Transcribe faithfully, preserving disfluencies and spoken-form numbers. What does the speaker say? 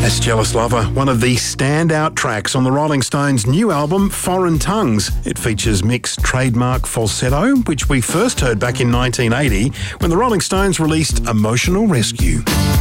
That's Jealous Lover, one of the standout tracks on the Rolling Stones' new album, Foreign Tongues. It features Mick's trademark falsetto, which we first heard back in nineteen eighty when the Rolling Stones released Emotional Rescue.